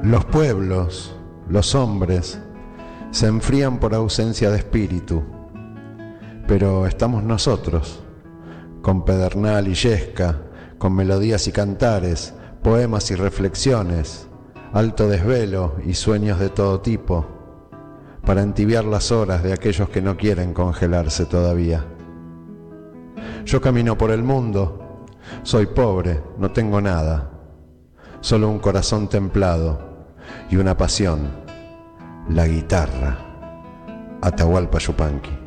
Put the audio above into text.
Los pueblos, los hombres, se enfrían por ausencia de espíritu, pero estamos nosotros, con pedernal y yesca, con melodías y cantares, poemas y reflexiones, alto desvelo y sueños de todo tipo, para entibiar las horas de aquellos que no quieren congelarse todavía. Yo camino por el mundo, soy pobre, no tengo nada, solo un corazón templado y una pasión, la guitarra. Atahualpa Yupanqui.